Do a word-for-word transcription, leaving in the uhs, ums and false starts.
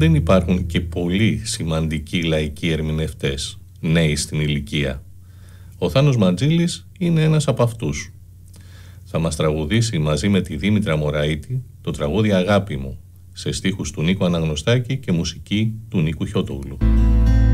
δεν υπάρχουν και πολλοί σημαντικοί λαϊκοί ερμηνευτές, νέοι στην ηλικία. Ο Θάνος Μαντζήλης είναι ένας από αυτούς. Θα μας τραγουδήσει μαζί με τη Δήμητρα Μωραΐτη το τραγούδι «Αγάπη μου», σε στίχους του Νίκου Αναγνωστάκη και μουσική του Νίκου Χιώτογλου.